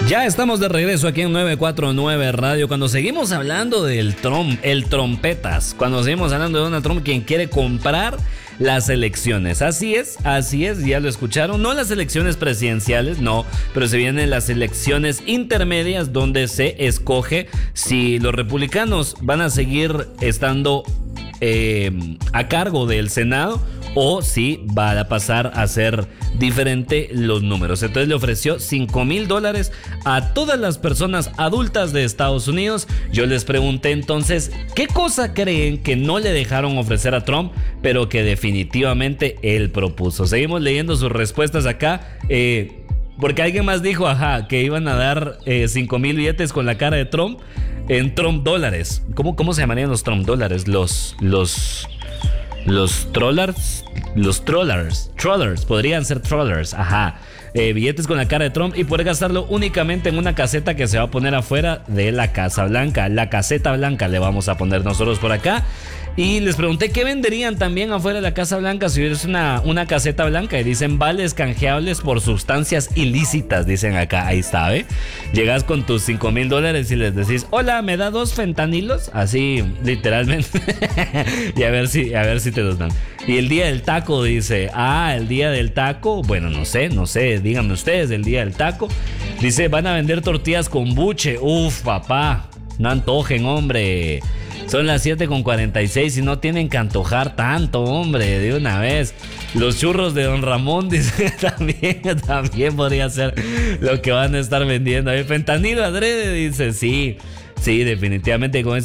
Ya estamos de regreso aquí en 949 Radio. Cuando seguimos hablando del Trump, el trompetas, cuando seguimos hablando de Donald Trump, quien quiere comprar las elecciones. Así es, ya lo escucharon. No las elecciones presidenciales, no, pero se vienen las elecciones intermedias donde se escoge si los republicanos van a seguir estando a cargo del Senado o si va a pasar a ser diferente los números. Entonces le ofreció $5,000 a todas las personas adultas de Estados Unidos. Yo les pregunté entonces, ¿qué cosa creen que no le dejaron ofrecer a Trump, pero que definitivamente él propuso? Seguimos leyendo sus respuestas acá. Porque alguien más dijo, que iban a dar 5,000 billetes con la cara de Trump en Trump dólares. ¿Cómo se llamarían los Trump dólares? Los trollers, podrían ser trollers, billetes con la cara de Trump y poder gastarlo únicamente en una caseta que se va a poner afuera de la Casa Blanca. La caseta blanca le vamos a poner nosotros por acá. Y les pregunté qué venderían también afuera de la Casa Blanca si hubiera una caseta blanca. Y dicen vales canjeables por sustancias ilícitas, dicen acá. Ahí está, ¿ve? Llegas con tus $5,000 y les decís, hola, ¿me da 2 fentanilos? Así, literalmente. Y a ver si te los dan. Y el día del taco dice, el día del taco, bueno, no sé, díganme ustedes, el día del taco. Dice, van a vender tortillas con buche. Uf, papá, no antojen, hombre. Son las 7:46 y no tienen que antojar tanto, hombre, de una vez. Los churros de Don Ramón, dice, también podría ser lo que van a estar vendiendo. El fentanilo adrede, dice, sí, definitivamente con eso.